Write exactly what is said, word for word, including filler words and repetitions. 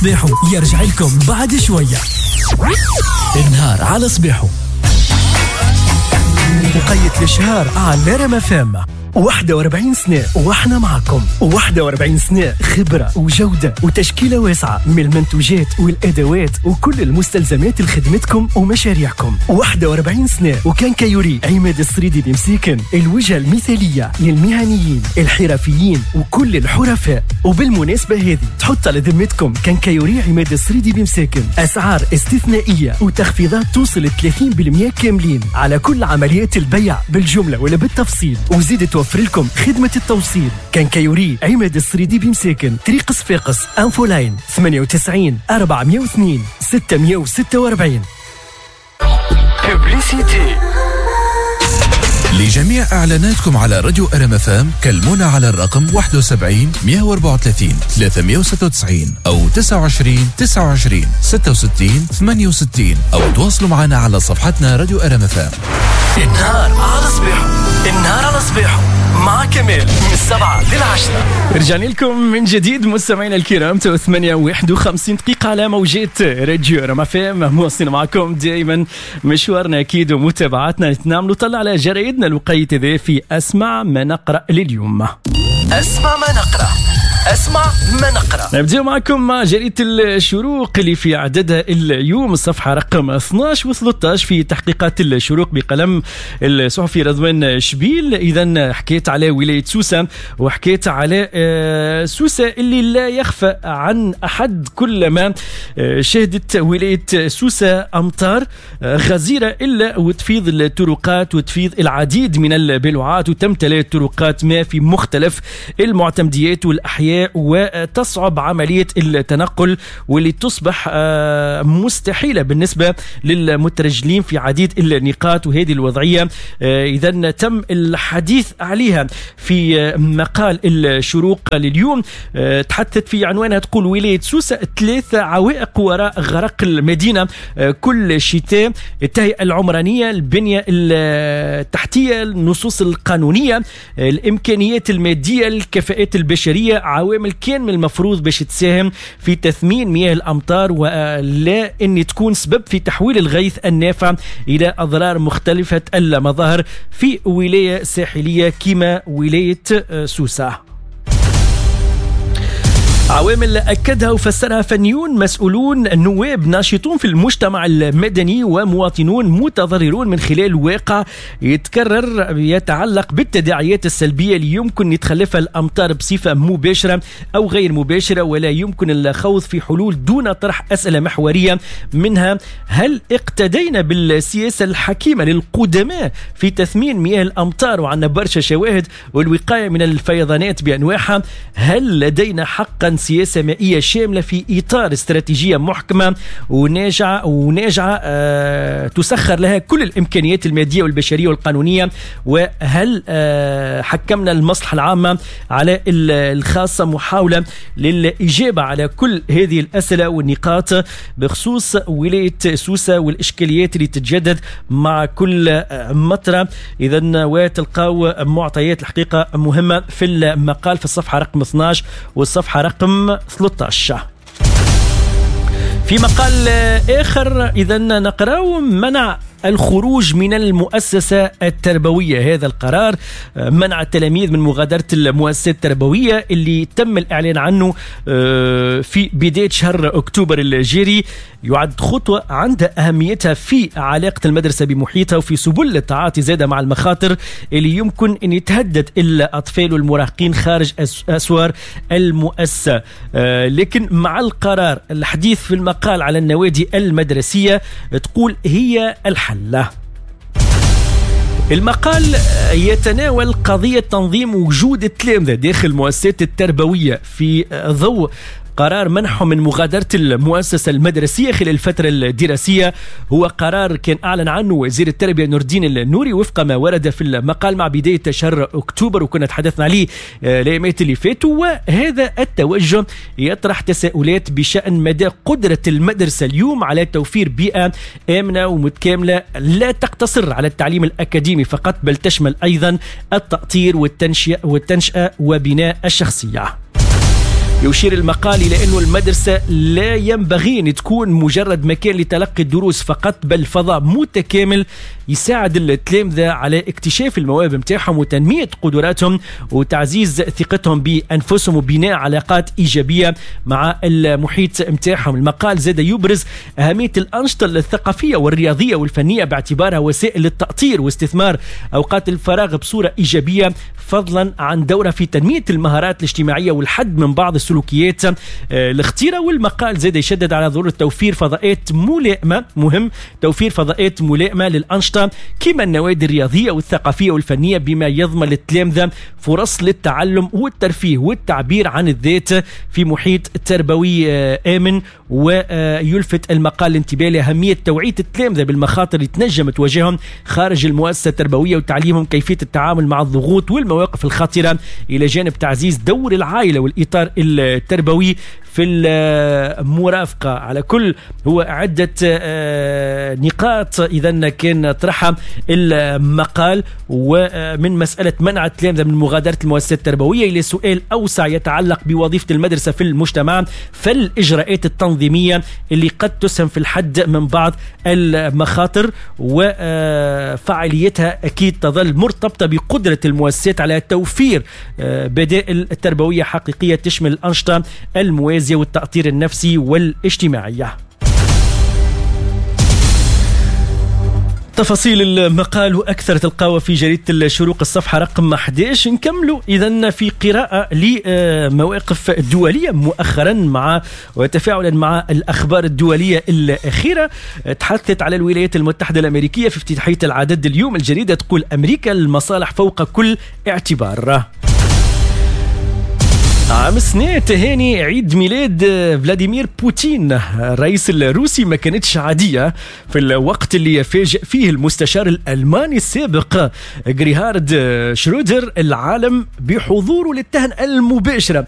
صبيحو يرجع لكم بعد شوية. النهار على صبيحو مقيد الشهر على رما فام. واحد وأربعين سنة واحنا معكم، واحد وأربعين سنة خبرة وجودة وتشكيلة واسعة من المنتوجات والأدوات وكل المستلزمات لخدمتكم ومشاريعكم. واحد وأربعين سنة وكان كيوري عماد السريدي بمساكن، الوجهة المثالية للمهنيين الحرفيين وكل الحرفاء. وبالمناسبة هذه تحط على ذمتكم كان كيوري عماد السريدي بمساكن أسعار استثنائية وتخفيضات توصل ثلاثين بالمئة كاملين على كل عمليات البيع بالجملة ولا بالتفصيل، وزيد توفر لكم خدمة التوصيل. كان كيوري عماد السريدي بمساكن، طريق صفاقس، انفو لاين ثمانية وتسعين أربعمئة واثنين ستمئة وستة وأربعين. ببليسيتي. لجميع إعلاناتكم على راديو أرم اف ام كلمونا على الرقم واحد وسبعين مئة وأربعة وثلاثين ثلاثمئة وستة وتسعين أو تسعة وعشرين تسعة وعشرين ستة وستين ثمانية وستين أو تواصلوا معنا على صفحتنا راديو أرم اف ام. النهار على صبيحو، النهار على صبيحو مع كمال من السبعة للعشرة. رجعنا لكم من جديد مستمعينا الكرام، تو ثمانية وواحد وخمسين دقيقة على موجات راديو رما فام. مواصلين معكم دائما مشوارنا أكيد ومتابعاتنا نتناملوا طلع على جرايدنا الوقيت ذا في أسمع ما نقرأ لليوم. أسمع ما نقرأ، أسمع ما نقرأ. نبدأ معكم مع جريدة الشروق اللي في عددها اليوم الصفحة رقم اثناش و ثلاثة عشر في تحقيقات الشروق بقلم الصحفي رضوان شبيل. إذا حكيت على ولاية سوسة وحكيت على سوسة اللي لا يخفى عن أحد، كلما شهدت ولاية سوسة أمطار غزيرة إلا وتفيض الطرقات وتفيض العديد من البلوعات وتمتلئ الطرقات ما في مختلف المعتمديات والأحياء وتصعب عملية التنقل واللي تصبح مستحيلة بالنسبة للمترجلين في عديد النقاط. وهذه الوضعية إذا تم الحديث عليها في مقال الشروق لليوم. تحدثت في عنوانها تقول ولاية سوسة ثلاثة عوائق وراء غرق المدينة كل شتاء: التهيئة العمرانية، البنية التحتية، النصوص القانونية، الإمكانيات المادية، الكفاءات البشرية، عوامل كان من المفروض باش تساهم في تثمين مياه الأمطار ولا أن تكون سبب في تحويل الغيث النافع إلى أضرار مختلفة المظاهر في ولاية ساحلية كما ولاية سوسة. عوامل أكدها وفسرها فنيون، مسؤولون، نواب، ناشطون في المجتمع المدني ومواطنون متضررون من خلال واقع يتكرر يتعلق بالتداعيات السلبية اللي يمكن يتخلفها الأمطار بصفة مباشرة أو غير مباشرة، ولا يمكن الخوض في حلول دون طرح أسئلة محورية منها: هل اقتدينا بالسياسة الحكيمة للقدماء في تثمين مياه الأمطار وعندنا برشا شواهد والوقاية من الفيضانات بأنواعها؟ هل لدينا حقا سياسة مائية شاملة في إطار استراتيجية محكمة وناجعة وناجعة أه تسخر لها كل الإمكانيات المادية والبشرية والقانونية؟ وهل أه حكمنا المصلحة العامة على الخاصة؟ محاولة للإجابة على كل هذه الأسئلة والنقاط بخصوص ولاية سوسة والإشكاليات اللي تتجدد مع كل مطرة. إذن وتلقاو معطيات الحقيقة مهمة في المقال في الصفحة رقم اثناش والصفحة رقم ثلاثة عشر. في مقال آخر إذا نقرأ: منع الخروج من المؤسسة التربوية. هذا القرار منع التلاميذ من مغادرة المؤسسة التربوية اللي تم الإعلان عنه في بداية شهر أكتوبر الجاري، يعد خطوة عندها أهميتها في علاقة المدرسة بمحيطها وفي سبل التعاطي زادة مع المخاطر اللي يمكن أن يتهدد الأطفال والمراهقين خارج أسوار المؤسسة. لكن مع القرار الحديث في المقال على النوادي المدرسية تقول هي الحل. لا. المقال يتناول قضية تنظيم وجود التلامذة داخل المؤسسات التربوية في ضوء قرار منحهم من مغادرة المؤسسة المدرسية خلال الفترة الدراسية. هو قرار كان أعلن عنه وزير التربية نور الدين النوري وفق ما ورد في المقال مع بداية شهر أكتوبر، وكنا تحدثنا عليه الأيامات اللي فاتوا. وهذا التوجه يطرح تساؤلات بشأن مدى قدرة المدرسة اليوم على توفير بيئة آمنة ومتكاملة لا تقتصر على التعليم الأكاديمي فقط، بل تشمل أيضا التأطير والتنشئة والتنشئة وبناء الشخصية. يشير المقال إلى أن المدرسة لا ينبغي أن تكون مجرد مكان لتلقي الدروس فقط، بل فضاء متكامل يساعد التلامذة على اكتشاف المواهب متاعهم وتنمية قدراتهم وتعزيز ثقتهم بأنفسهم وبناء علاقات إيجابية مع المحيط متاعهم. المقال زاد يبرز أهمية الأنشطة الثقافية والرياضية والفنية باعتبارها وسائل للتأطير واستثمار أوقات الفراغ بصورة إيجابية، فضلا عن دورها في تنمية المهارات الاجتماعية والحد من بعض السلوكيات الخطيرة. والمقال زاد يشدد على ضرورة توفير فضاءات ملائمة، مهم توفير فضاءات ملائمة للأنشطة كما النوادي الرياضية والثقافية والفنية، بما يضمن للتلامذة فرص للتعلم والترفيه والتعبير عن الذات في محيط تربوي آمن. ويلفت المقال الانتباه لأهمية توعية التلامذة بالمخاطر اللي تنجم تواجههم خارج المؤسسة التربوية وتعليمهم كيفية التعامل مع الضغوط والمواقف الخطرة، إلى جانب تعزيز دور العائلة والإطار التربوي في المرافقة. على كل هو عدة نقاط إذا كان طرحها المقال، ومن مسألة منع التلامذة من مغادرة المؤسسات التربوية إلى سؤال أوسع يتعلق بوظيفة المدرسة في المجتمع، فالإجراءات التنظيمية اللي قد تسهم في الحد من بعض المخاطر وفعاليتها أكيد تظل مرتبطة بقدرة المؤسسات على توفير بدائل تربوية حقيقية تشمل الأنشطة الموازية والتأطير النفسي والاجتماعية. تفاصيل المقال وأكثر تلقاوها في جريدة الشروق الصفحة رقم أحد عشر. نكملوا إذن في قراءة لمواقف دولية مؤخرا مع وتفاعلا مع الأخبار الدولية الأخيرة. تحدثت على الولايات المتحدة الأمريكية في افتتاحية العدد اليوم. الجريدة تقول أمريكا المصالح فوق كل اعتبار. عام سنة تهاني عيد ميلاد فلاديمير بوتين الرئيس الروسي ما كانتش عادية في الوقت اللي فاجأ فيه المستشار الألماني السابق غريهارد شرودر العالم بحضوره للتهنئة المباشرة